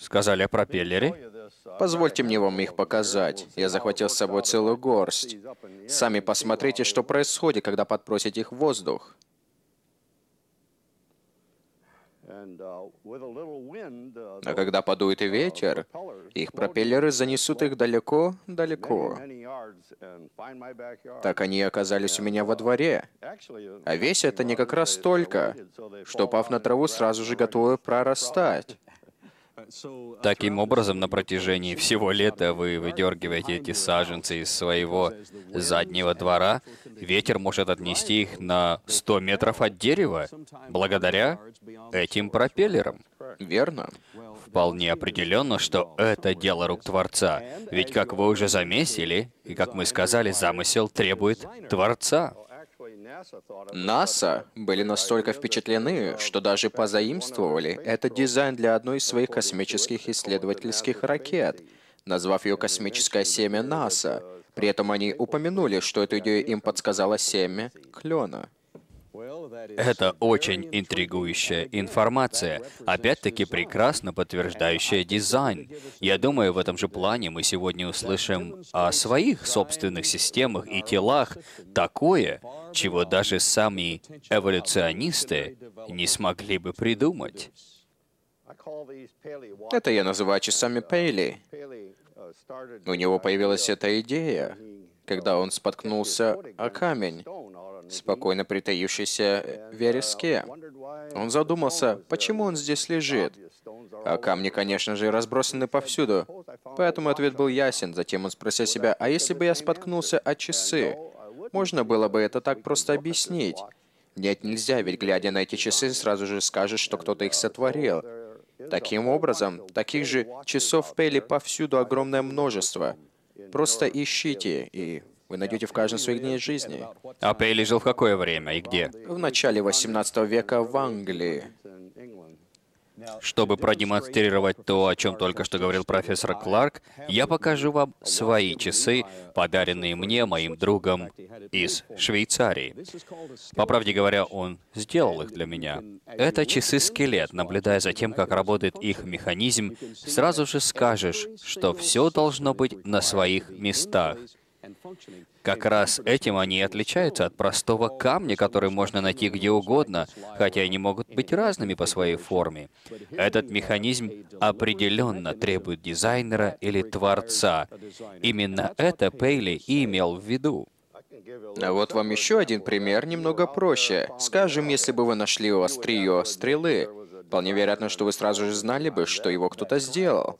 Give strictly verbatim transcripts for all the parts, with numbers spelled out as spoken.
Сказали о пропеллере? Позвольте мне вам их показать. Я захватил с собой целую горсть. Сами посмотрите, что происходит, когда подбросить их в воздух. А когда подует и ветер, их пропеллеры занесут их далеко-далеко. Так они и оказались у меня во дворе. А весят они как раз столько, что, упав на траву, сразу же готовы прорастать. Таким образом, на протяжении всего лета вы выдергиваете эти саженцы из своего заднего двора. Ветер может отнести их на сто метров от дерева, благодаря этим пропеллерам. Верно? Вполне определенно, что это дело рук Творца. Ведь, как вы уже заметили, и как мы сказали, замысел требует Творца. НАСА были настолько впечатлены, что даже позаимствовали этот дизайн для одной из своих космических исследовательских ракет, назвав ее «Космическое семя НАСА». При этом они упомянули, что эту идею им подсказало семя клена. Это очень интригующая информация, опять-таки прекрасно подтверждающая дизайн. Я думаю, в этом же плане мы сегодня услышим о своих собственных системах и телах такое, чего даже сами эволюционисты не смогли бы придумать. Это я называю часами Пейли. У него появилась эта идея, когда он споткнулся о камень, спокойно притаившийся в вереске. Он задумался, почему он здесь лежит. А камни, конечно же, разбросаны повсюду. Поэтому ответ был ясен. Затем он спросил себя, а если бы я споткнулся о часы? Можно было бы это так просто объяснить? Нет, нельзя, ведь глядя на эти часы, сразу же скажешь, что кто-то их сотворил. Таким образом, таких же часов Пейли повсюду огромное множество. Просто ищите, и вы найдете в каждом своих дней жизни. А Пейли жил в какое время и где? В начале восемнадцатого века в Англии. Чтобы продемонстрировать то, о чем только что говорил профессор Кларк, я покажу вам свои часы, подаренные мне моим другом из Швейцарии. По правде говоря, он сделал их для меня. Это часы-скелет. Наблюдая за тем, как работает их механизм, сразу же скажешь, что все должно быть на своих местах. Как раз этим они и отличаются от простого камня, который можно найти где угодно, хотя они могут быть разными по своей форме. Этот механизм определенно требует дизайнера или творца. Именно это Пейли и имел в виду. А вот вам еще один пример, немного проще. Скажем, если бы вы нашли острие стрелы, вполне вероятно, что вы сразу же знали бы, что его кто-то сделал.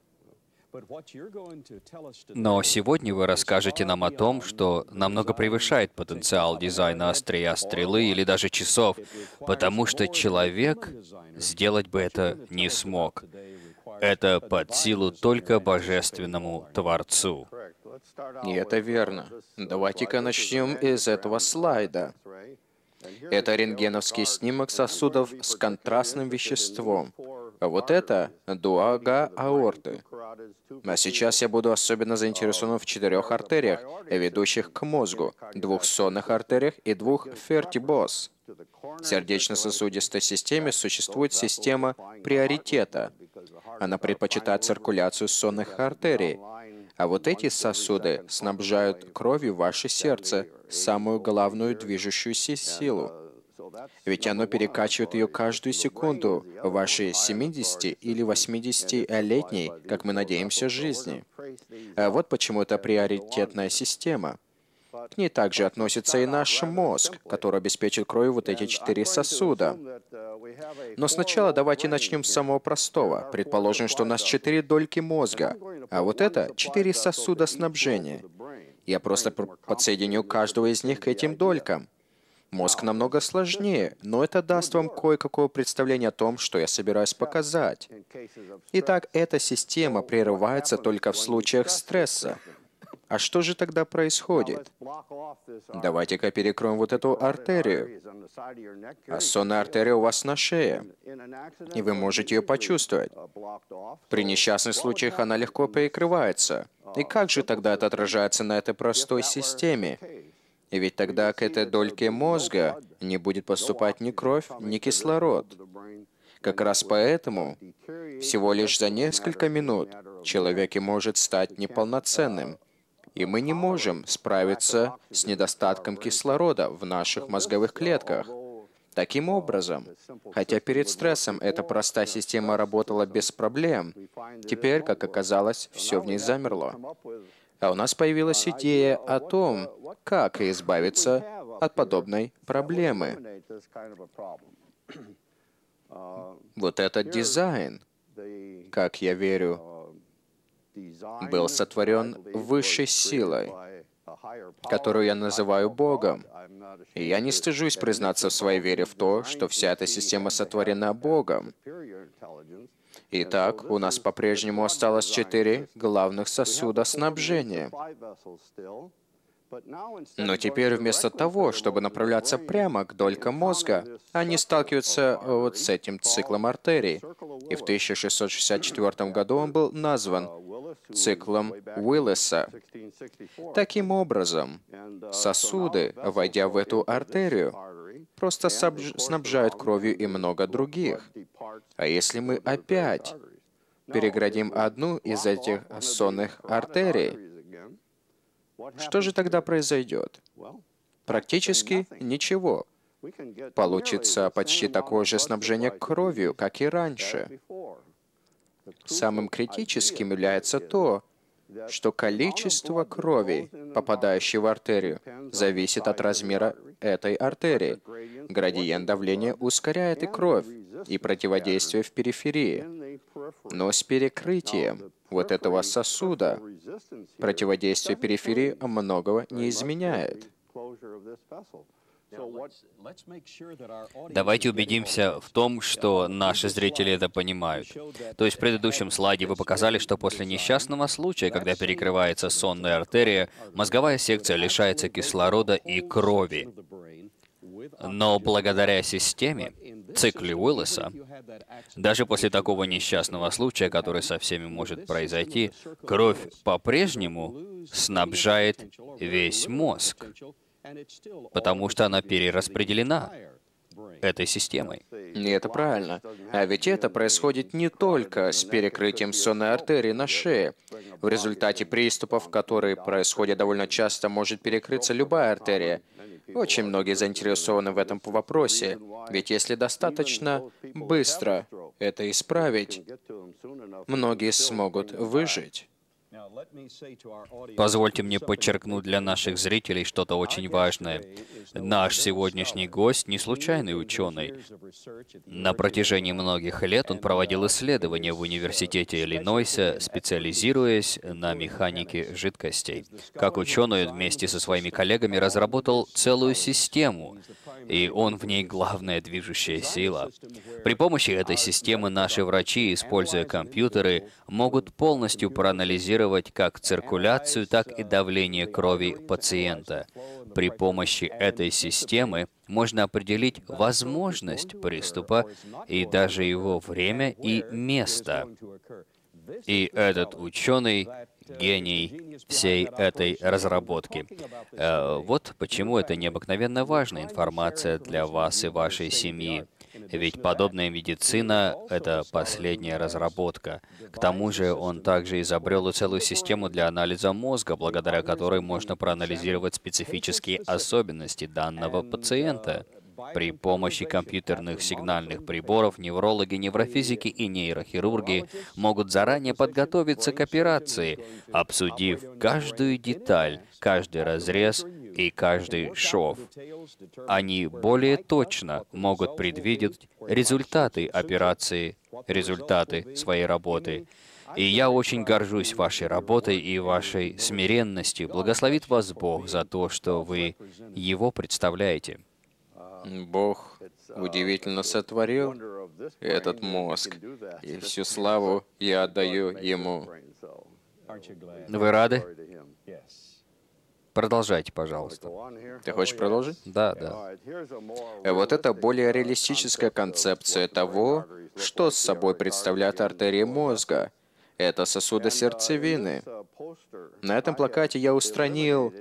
Но сегодня вы расскажете нам о том, что намного превышает потенциал дизайна острия стрелы или даже часов, потому что человек сделать бы это не смог. Это под силу только божественному Творцу. И это верно. Давайте-ка начнем из этого слайда. Это рентгеновский снимок сосудов с контрастным веществом. А вот это дуга аорты. А сейчас я буду особенно заинтересован в четырех артериях, ведущих к мозгу, двух сонных артериях и двух фертибос. В сердечно-сосудистой системе существует система приоритета. Она предпочитает циркуляцию сонных артерий. А вот эти сосуды снабжают кровью ваше сердце, самую главную движущуюся силу. Ведь оно перекачивает ее каждую секунду в вашей семидесяти- или восьмидесятилетней, как мы надеемся, жизни. А вот почему это приоритетная система. К ней также относится и наш мозг, который обеспечит кровью вот эти четыре сосуда. Но сначала давайте начнем с самого простого. Предположим, что у нас четыре дольки мозга, а вот это четыре сосуда снабжения. Я просто подсоединю каждого из них к этим долькам. Мозг намного сложнее, но это даст вам кое-какое представление о том, что я собираюсь показать. Итак, эта система прерывается только в случаях стресса. А что же тогда происходит? Давайте-ка перекроем вот эту артерию. А сонная артерия у вас на шее, и вы можете ее почувствовать. При несчастных случаях она легко перекрывается. И как же тогда это отражается на этой простой системе? И ведь тогда к этой дольке мозга не будет поступать ни кровь, ни кислород. Как раз поэтому всего лишь за несколько минут человек и может стать неполноценным, и мы не можем справиться с недостатком кислорода в наших мозговых клетках. Таким образом, хотя перед стрессом эта простая система работала без проблем, теперь, как оказалось, все в ней замерло. А у нас появилась идея о том, как избавиться от подобной проблемы. Вот этот дизайн, как я верю, был сотворен высшей силой, которую я называю Богом. И я не стыжусь признаться в своей вере в то, что вся эта система сотворена Богом. Итак, у нас по-прежнему осталось четыре главных сосуда снабжения. Но теперь вместо того, чтобы направляться прямо к долькам мозга, они сталкиваются вот с этим циклом артерий. И в тысяча шестьсот шестьдесят четвёртом году он был назван циклом Уиллиса. Таким образом, сосуды, войдя в эту артерию, просто снабжают кровью и много других. А если мы опять переградим одну из этих сонных артерий, что же тогда произойдет? Практически ничего. Получится почти такое же снабжение кровью, как и раньше. Самым критическим является то, что количество крови, попадающей в артерию, зависит от размера этой артерии. Градиент давления ускоряет и кровь, и противодействие в периферии. Но с перекрытием вот этого сосуда противодействие периферии многого не изменяет. Давайте убедимся в том, что наши зрители это понимают. То есть в предыдущем слайде вы показали, что после несчастного случая, когда перекрывается сонная артерия, мозговая секция лишается кислорода и крови. Но благодаря системе, цикле Уиллиса, даже после такого несчастного случая, который со всеми может произойти, кровь по-прежнему снабжает весь мозг, потому что она перераспределена этой системой. И это правильно. А ведь это происходит не только с перекрытием сонной артерии на шее. В результате приступов, которые происходят довольно часто, может перекрыться любая артерия. Очень многие заинтересованы в этом вопросе, ведь если достаточно быстро это исправить, многие смогут выжить. Позвольте мне подчеркнуть для наших зрителей что-то очень важное. Наш сегодняшний гость не случайный ученый. На протяжении многих лет он проводил исследования в университете Иллинойса, специализируясь на механике жидкостей. Как ученый, он вместе со своими коллегами разработал целую систему, и он в ней главная движущая сила. При помощи этой системы наши врачи, используя компьютеры, могут полностью проанализировать как циркуляцию, так и давление крови пациента. При помощи этой системы можно определить возможность приступа и даже его время и место. И этот ученый — гений всей этой разработки. Э, вот почему это необыкновенно важная информация для вас и вашей семьи. Ведь подобная медицина — это последняя разработка. К тому же он также изобрел и целую систему для анализа мозга, благодаря которой можно проанализировать специфические особенности данного пациента. При помощи компьютерных сигнальных приборов неврологи, неврофизики и нейрохирурги могут заранее подготовиться к операции, обсудив каждую деталь, каждый разрез и каждый шов. Они более точно могут предвидеть результаты операции, результаты своей работы. И я очень горжусь вашей работой и вашей смиренностью. Благословит вас Бог за то, что вы Его представляете. Бог удивительно сотворил этот мозг, и всю славу я отдаю Ему. Вы рады? Продолжайте, пожалуйста. Ты хочешь продолжить? Да, да. Вот это более реалистическая концепция того, что с собой представляют артерии мозга. Это сосуды сердцевины. На этом плакате я устранил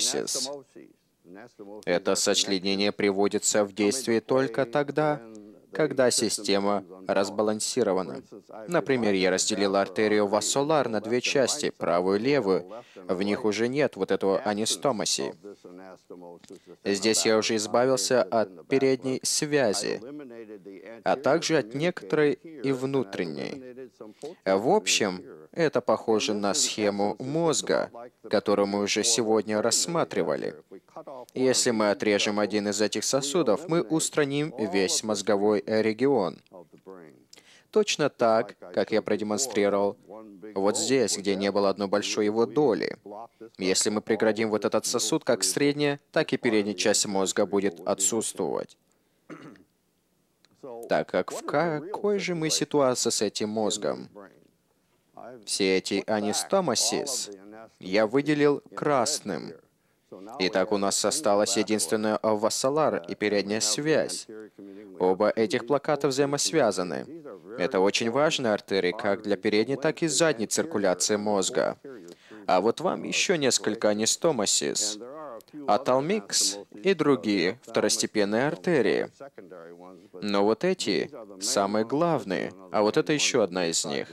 анастомосис. Это сочленение приводится в действие только тогда, когда система разбалансирована. Например, я разделил артерию вассолар на две части, правую и левую. В них уже нет вот этого анистомоси. Здесь я уже избавился от передней связи, а также от некоторой и внутренней. В общем, это похоже на схему мозга, которую мы уже сегодня рассматривали. Если мы отрежем один из этих сосудов, мы устраним весь мозговой регион. Точно так, как я продемонстрировал вот здесь, где не было одной большой его доли. Если мы преградим вот этот сосуд, как средняя, так и передняя часть мозга будет отсутствовать. Так как в какой же мы ситуации с этим мозгом? Все эти анистомосис я выделил красным. Итак, у нас осталась единственная вассолар и передняя связь. Оба этих плаката взаимосвязаны. Это очень важные артерии как для передней, так и задней циркуляции мозга. А вот вам еще несколько анистомосис, аталмикс и другие второстепенные артерии. Но вот эти самые главные, а вот это еще одна из них.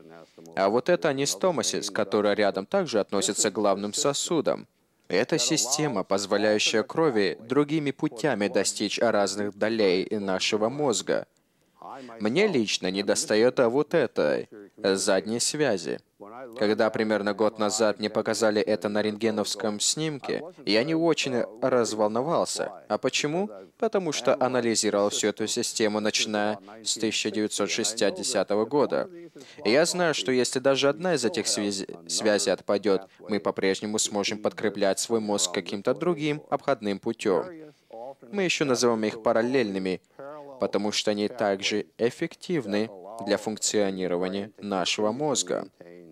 А вот это анистомосис, которая рядом также относится к главным сосудам. Это система, позволяющая крови другими путями достичь разных долей нашего мозга. Мне лично недостает вот этой задней связи. Когда примерно год назад мне показали это на рентгеновском снимке, я не очень разволновался. А почему? Потому что анализировал всю эту систему, начиная с тысяча девятьсот шестидесятого года. И я знаю, что если даже одна из этих связи, связей отпадет, мы по-прежнему сможем подкреплять свой мозг каким-то другим обходным путем. Мы еще называем их параллельными, потому что они также эффективны для функционирования нашего мозга.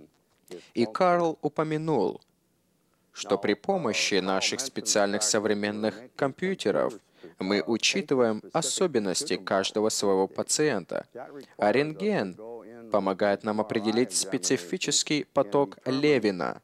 И Карл упомянул, что при помощи наших специальных современных компьютеров мы учитываем особенности каждого своего пациента, а рентген помогает нам определить специфический поток Левина,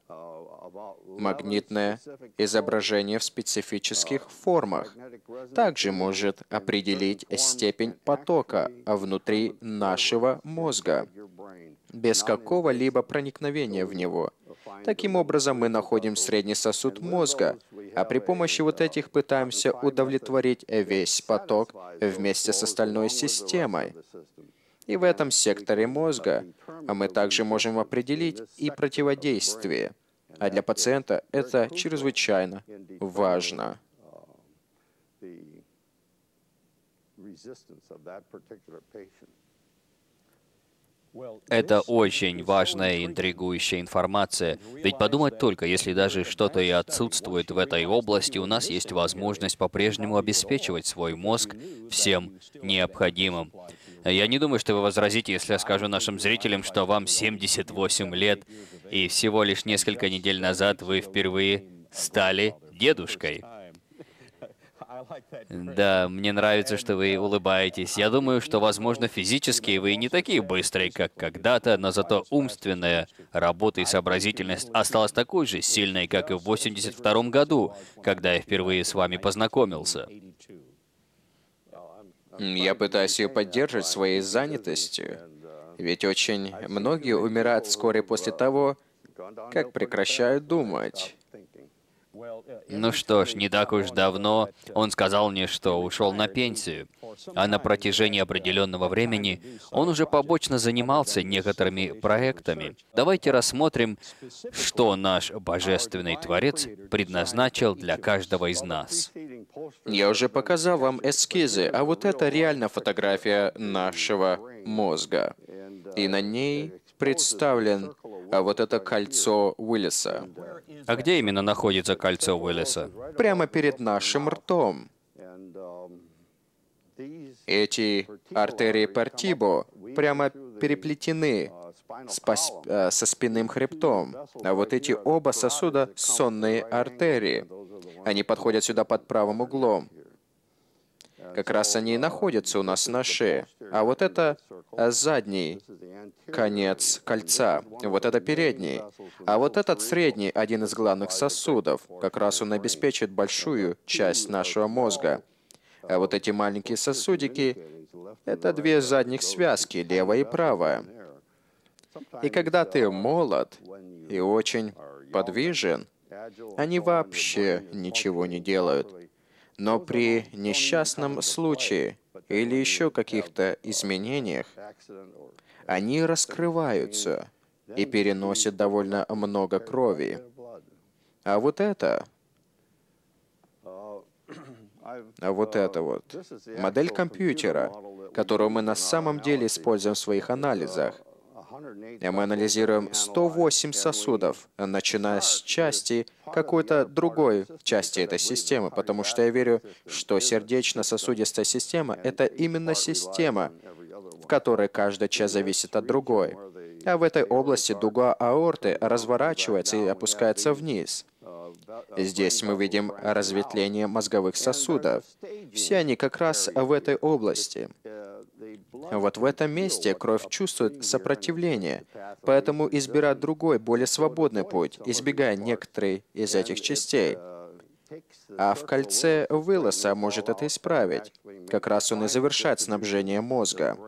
магнитное изображение в специфических формах. Также может определить степень потока внутри нашего мозга, без какого-либо проникновения в него. Таким образом, мы находим средний сосуд мозга, а при помощи вот этих пытаемся удовлетворить весь поток вместе с остальной системой. И в этом секторе мозга мы также можем определить и противодействие. А для пациента это чрезвычайно важно. Это очень важная и интригующая информация. Ведь подумать только, если даже что-то и отсутствует в этой области, у нас есть возможность по-прежнему обеспечивать свой мозг всем необходимым. Я не думаю, что вы возразите, если я скажу нашим зрителям, что вам семьдесят восемь лет, и всего лишь несколько недель назад вы впервые стали дедушкой. Да, мне нравится, что вы улыбаетесь. Я думаю, что, возможно, физически вы не такие быстрые, как когда-то, но зато умственная работа и сообразительность осталась такой же сильной, как и в восемьдесят втором году, когда я впервые с вами познакомился. Я пытаюсь ее поддерживать своей занятостью, ведь очень многие умирают вскоре после того, как прекращают думать. Ну что ж, не так уж давно он сказал мне, что ушел на пенсию, а на протяжении определенного времени он уже побочно занимался некоторыми проектами. Давайте рассмотрим, что наш Божественный Творец предназначил для каждого из нас. Я уже показал вам эскизы, а вот это реально фотография нашего мозга. И на ней представлен а вот это кольцо Уиллиса. А где именно находится кольцо Уиллиса? Прямо перед нашим ртом. Эти артерии Портибо прямо переплетены с пос- э, со спинным хребтом. А вот эти оба сосуда — сонные артерии. Они подходят сюда под правым углом. Как раз они и находятся у нас на шее. А вот это задний конец кольца. Вот это передний. А вот этот средний — один из главных сосудов. Как раз он обеспечит большую часть нашего мозга. А вот эти маленькие сосудики Это две задних связки, левая и правая. И когда ты молод и очень подвижен, они вообще ничего не делают. Но при несчастном случае или еще каких-то изменениях, они раскрываются и переносят довольно много крови. А вот это, а вот это вот, модель компьютера, которую мы на самом деле используем в своих анализах. И мы анализируем сто восемь сосудов, начиная с части какой-то другой части этой системы, потому что я верю, что сердечно-сосудистая система — это именно система, в которой каждая часть зависит от другой. А в этой области дуга аорты разворачивается и опускается вниз. Здесь мы видим разветвление мозговых сосудов. Все они как раз в этой области. Вот в этом месте кровь чувствует сопротивление, поэтому избирает другой, более свободный путь, избегая некоторые из этих частей. А в кольце Уиллоса может это исправить. Как раз он и завершает снабжение мозга.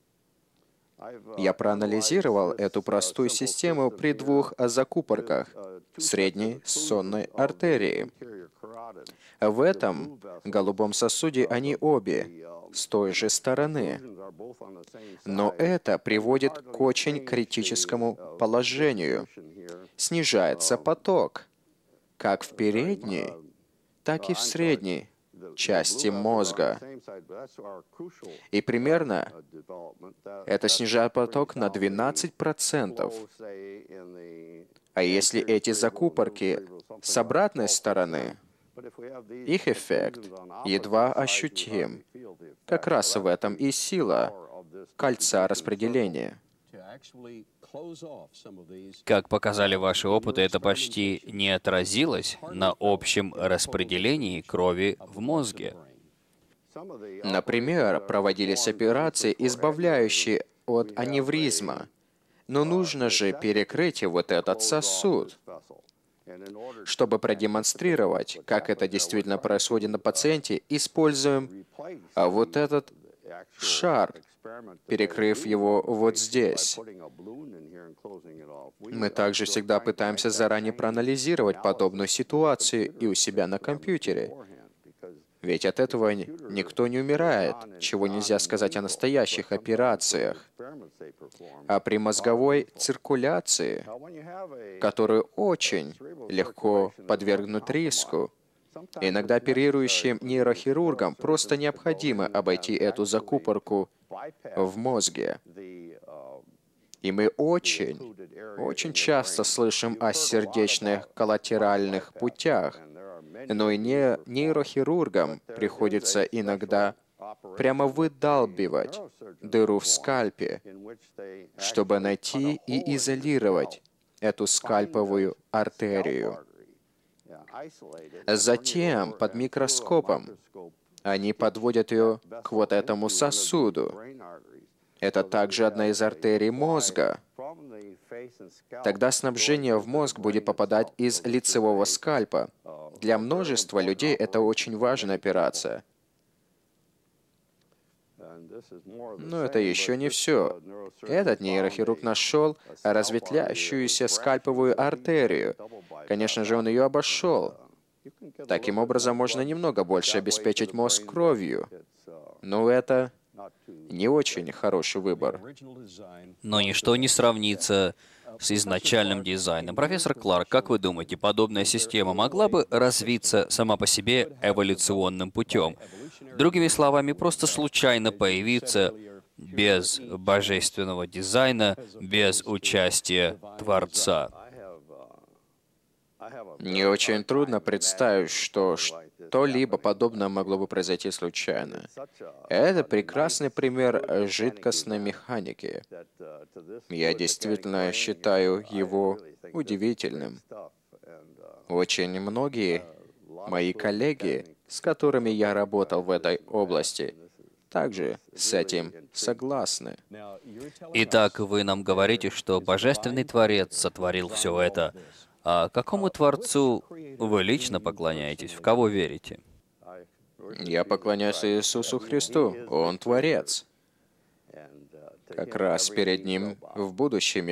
Я проанализировал эту простую систему при двух закупорках средней сонной артерии. В этом голубом сосуде они обе с той же стороны. Но это приводит к очень критическому положению. Снижается поток, как в передней, так и в средней части мозга. И примерно это снижает поток на двенадцать процентов. А если эти закупорки с обратной стороны, их эффект едва ощутим. Как раз в этом и сила кольца распределения. Как показали ваши опыты, это почти не отразилось на общем распределении крови в мозге. Например, проводились операции, избавляющие от аневризма. Но нужно же перекрыть вот этот сосуд. Чтобы продемонстрировать, как это действительно происходит на пациенте, используем а вот этот шар, перекрыв его вот здесь. Мы также всегда пытаемся заранее проанализировать подобную ситуацию и у себя на компьютере. Ведь от этого никто не умирает, чего нельзя сказать о настоящих операциях. А при мозговой циркуляции, которую очень легко подвергнуть риску, иногда оперирующим нейрохирургам просто необходимо обойти эту закупорку в мозге. И мы очень, очень часто слышим о сердечных коллатеральных путях, но и не нейрохирургам приходится иногда прямо выдалбивать дыру в скальпе, чтобы найти и изолировать эту скальповую артерию. Затем под микроскопом они подводят ее к вот этому сосуду. Это также одна из артерий мозга. Тогда снабжение в мозг будет попадать из лицевого скальпа. Для множества людей это очень важная операция. Но это еще не все. Этот нейрохирург нашел разветвляющуюся скальповую артерию. Конечно же, он ее обошел. Таким образом, можно немного больше обеспечить мозг кровью. Но это не очень хороший выбор. Но ничто не сравнится с изначальным дизайном. Профессор Кларк, как вы думаете, подобная система могла бы развиться сама по себе эволюционным путем? Другими словами, просто случайно появиться без божественного дизайна, без участия Творца? Мне очень трудно представить, что что-либо подобное могло бы произойти случайно. Это прекрасный пример жидкостной механики. Я действительно считаю его удивительным. Очень многие мои коллеги, с которыми я работал в этой области, также с этим согласны. Итак, вы нам говорите, что Божественный Творец сотворил все это. А какому Творцу вы лично поклоняетесь? В кого верите? Я поклоняюсь Иисусу Христу. Он Творец. Как раз перед Ним в будущем